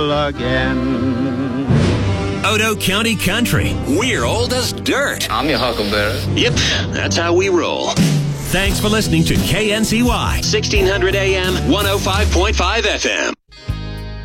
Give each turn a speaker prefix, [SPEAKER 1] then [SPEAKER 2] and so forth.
[SPEAKER 1] again.
[SPEAKER 2] Odo County Country. We're old as dirt.
[SPEAKER 3] I'm your huckleberry.
[SPEAKER 2] Yep, that's how we roll. Thanks for listening to KNCY 1600 AM 105.5 FM.